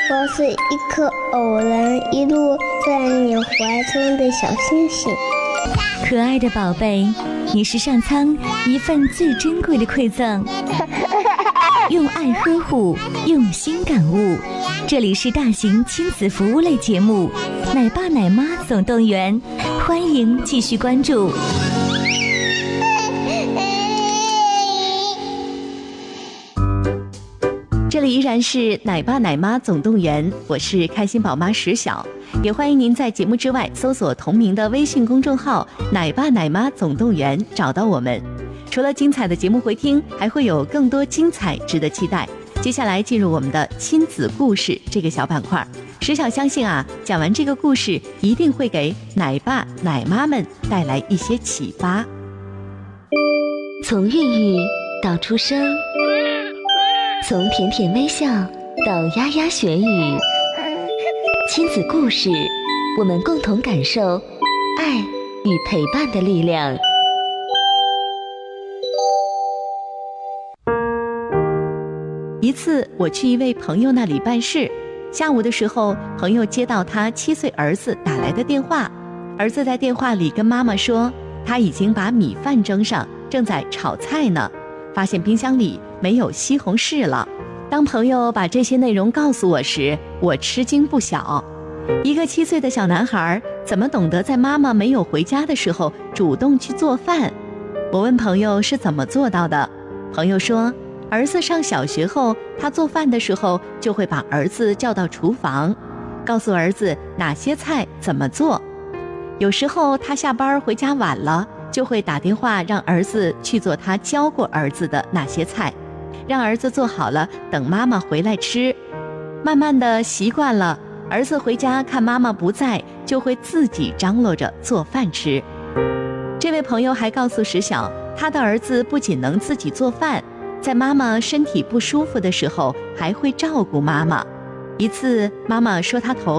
我是一颗偶然一路在你怀中的小星星。 可爱的宝贝，你是上苍一份最珍贵的馈赠，用爱呵护，用心感悟。这里是大型亲子服务类节目《奶爸奶妈总动员》，欢迎继续关注。这里依然是奶爸奶妈总动员，我是开心宝妈石晓，也欢迎您在节目之外搜索同名的微信公众号奶爸奶妈总动员，找到我们。除了精彩的节目回听，还会有更多精彩值得期待。接下来进入我们的亲子故事这个小板块，石晓相信讲完这个故事一定会给奶爸奶妈们带来一些启发。从孕育到出生，从甜甜微笑到牙牙学语，亲子故事，我们共同感受爱与陪伴的力量。一次我去一位朋友那里办事，下午的时候，朋友接到他7岁儿子打来的电话，儿子在电话里跟妈妈说，他已经把米饭蒸上，正在炒菜呢，发现冰箱里没有西红柿了。当朋友把这些内容告诉我时，我吃惊不小。一个7岁的小男孩怎么懂得在妈妈没有回家的时候主动去做饭？我问朋友是怎么做到的，朋友说，儿子上小学后，他做饭的时候就会把儿子叫到厨房，告诉儿子哪些菜怎么做。有时候他下班回家晚了，就会打电话让儿子去做他教过儿子的那些菜，让儿子做好了等妈妈回来吃。慢慢的习惯了，儿子回家看妈妈不在，就会自己张罗着做饭吃。这位朋友还告诉石晓，他的儿子不仅能自己做饭，在妈妈身体不舒服的时候还会照顾妈妈。一次妈妈说他头